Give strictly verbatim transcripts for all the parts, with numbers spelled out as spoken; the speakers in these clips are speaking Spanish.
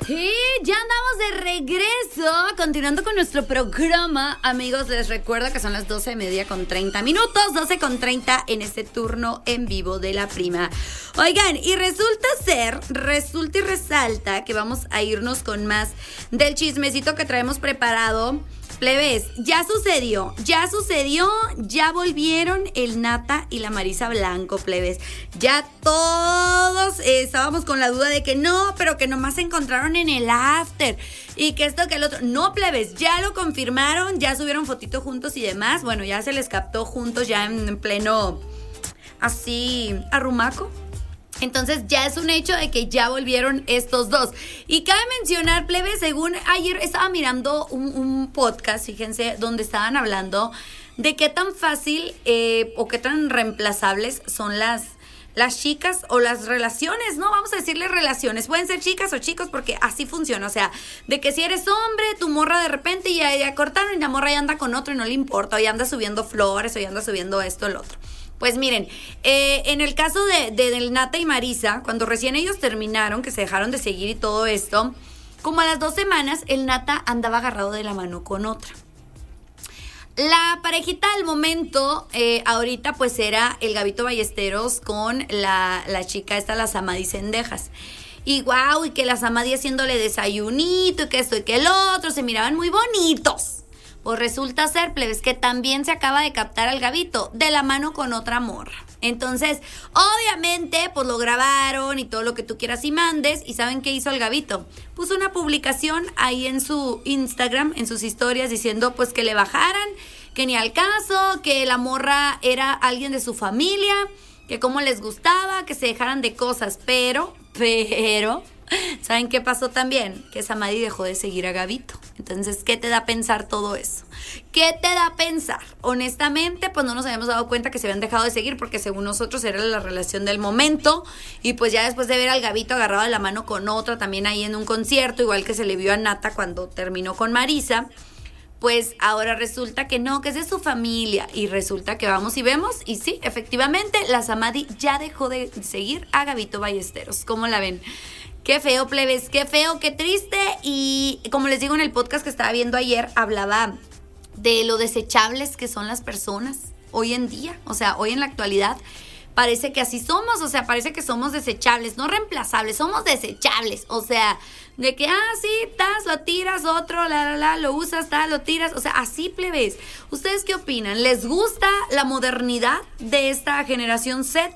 Sí, ya andamos de regreso, continuando con nuestro programa. Amigos, les recuerdo que son las doce y media con treinta minutos, doce con treinta en este turno en vivo de la prima. Oigan, y resulta ser, resulta y resalta que vamos a irnos con más del chismecito que traemos preparado. Plebes, ya sucedió, ya sucedió, ya volvieron el Nata y la Marisa Blanco, plebes. Ya todos eh, estábamos con la duda de que no, pero que nomás se encontraron en el after y que esto, que el otro. No, plebes, ya lo confirmaron, ya subieron fotito juntos y demás. Bueno, ya se les captó juntos ya en, en pleno, así, arrumaco. Entonces ya es un hecho de que ya volvieron estos dos. Y cabe mencionar, plebe, según ayer estaba mirando un, un podcast, fíjense, donde estaban hablando de qué tan fácil eh, o qué tan reemplazables son las, las chicas o las relaciones, ¿no? Vamos a decirle relaciones. Pueden ser chicas o chicos porque así funciona. O sea, de que si eres hombre, tu morra de repente ya, ya cortaron y la morra ya anda con otro y no le importa. O ya anda subiendo flores o ya anda subiendo esto, el otro. Pues miren, eh, en el caso de, de, del Nata y Marisa, cuando recién ellos terminaron, que se dejaron de seguir y todo esto, como a las dos semanas, el Nata andaba agarrado de la mano con otra. La parejita al momento, eh, ahorita, pues era el Gabito Ballesteros con la, la chica esta, la Samadhi Cendejas. Y guau, y que la Samadhi haciéndole desayunito, y que esto y que el otro, se miraban muy bonitos. Pues resulta ser, plebes, que también se acaba de captar al Gabito de la mano con otra morra. Entonces, obviamente, pues lo grabaron y todo lo que tú quieras y mandes. ¿Y saben qué hizo el Gabito? Puso una publicación ahí en su Instagram, en sus historias, diciendo pues que le bajaran, que ni al caso, que la morra era alguien de su familia, que cómo les gustaba, que se dejaran de cosas. Pero, pero... ¿saben qué pasó también? Que Samadhi dejó de seguir a Gabito. Entonces, ¿qué te da a pensar todo eso? ¿Qué te da a pensar? Honestamente, pues no nos habíamos dado cuenta que se habían dejado de seguir porque según nosotros era la relación del momento. Y pues ya después de ver al Gabito agarrado de la mano con otra, también ahí en un concierto, igual que se le vio a Nata cuando terminó con Marisa, pues ahora resulta que no, que es de su familia. Y resulta que vamos y vemos, y sí, efectivamente, la Samadhi ya dejó de seguir a Gabito Ballesteros. ¿Cómo la ven? Qué feo, plebes, qué feo, qué triste. Y como les digo, en el podcast que estaba viendo ayer, hablaba de lo desechables que son las personas hoy en día. O sea, hoy en la actualidad parece que así somos. O sea, parece que somos desechables, no reemplazables, somos desechables. O sea, de que, ah, sí, tas, lo tiras, otro, la, la, la, lo usas, tas, lo tiras. O sea, así, plebes. ¿Ustedes qué opinan? ¿Les gusta la modernidad de esta generación Z?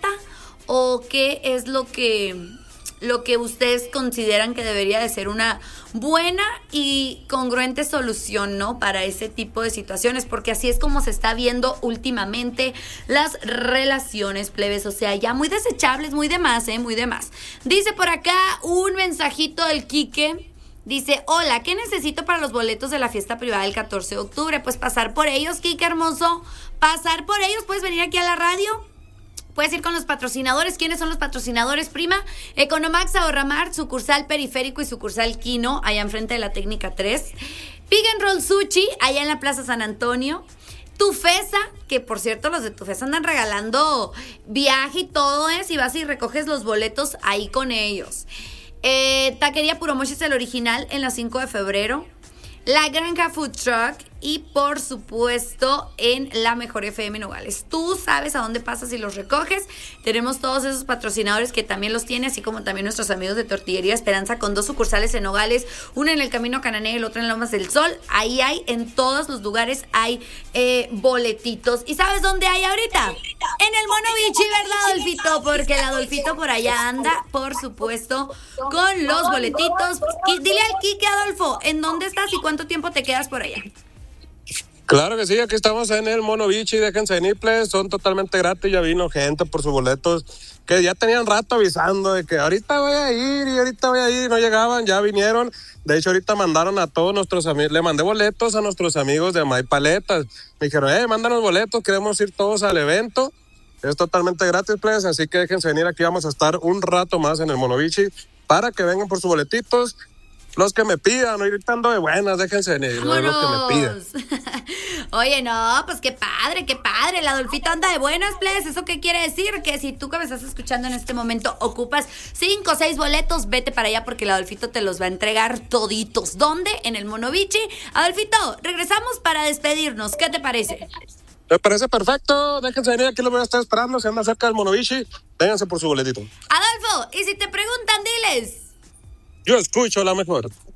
¿O qué es lo que... lo que ustedes consideran que debería de ser una buena y congruente solución, ¿no? Para ese tipo de situaciones, porque así es como se está viendo últimamente las relaciones, plebes, o sea, ya muy desechables, muy de más, ¿eh? Muy de más. Dice por acá un mensajito del Quique, dice, hola, ¿qué necesito para los boletos de la fiesta privada del catorce de octubre? Pues pasar por ellos, Quique hermoso, pasar por ellos, puedes venir aquí a la radio. Puedes ir con los patrocinadores. ¿Quiénes son los patrocinadores, prima? Economax, Ahorramar, sucursal Periférico y sucursal Quino, allá enfrente de la Técnica tres. Pig and Roll Sushi, allá en la Plaza San Antonio. Tufesa, que por cierto los de Tufesa andan regalando viaje y todo eso, y vas y recoges los boletos ahí con ellos. Eh, Taquería Puro Mochi es el original en la cinco de febrero. La Granja Food Truck y por supuesto en la Mejor F M Nogales. Tú sabes a dónde pasas y los recoges. Tenemos todos esos patrocinadores que también los tiene, así como también nuestros amigos de Tortillería Esperanza con dos sucursales en Nogales, una en el Camino Cananea y el otro en Lomas del Sol. Ahí hay, en todos los lugares hay eh, boletitos. ¿Y sabes dónde hay ahorita? En el Mono Bichi, ¿verdad, Adolfito? Porque el Adolfito por allá anda, por supuesto, con los boletitos. Y dile al Quique, Adolfo, ¿en dónde estás y cuánto tiempo te quedas por allá? Claro que sí, aquí estamos en el Mono Bichi, déjense venir, please, son totalmente gratis, ya vino gente por sus boletos, que ya tenían rato avisando de que ahorita voy a ir y ahorita voy a ir, no llegaban, ya vinieron, de hecho ahorita mandaron a todos nuestros amigos, le mandé boletos a nuestros amigos de My Paletas, me dijeron, eh, mándanos boletos, queremos ir todos al evento, es totalmente gratis, please, así que déjense venir, aquí vamos a estar un rato más en el Mono Bichi, para que vengan por sus boletitos. Los que me pidan, no gritando de buenas, déjense venir, los que me pidan. Oye, no, pues qué padre, qué padre. El Adolfito anda de buenas, please. ¿Eso qué quiere decir? Que si tú que me estás escuchando en este momento ocupas cinco o seis boletos, vete para allá porque el Adolfito te los va a entregar toditos. ¿Dónde? En el Mono Bichi. Adolfito, regresamos para despedirnos. ¿Qué te parece? Me parece perfecto. Déjense venir, aquí los voy a estar esperando. Si andan cerca del Mono Bichi, vénganse por su boletito. Adolfo, y si te preguntan, diles. Yo escucho la mejor.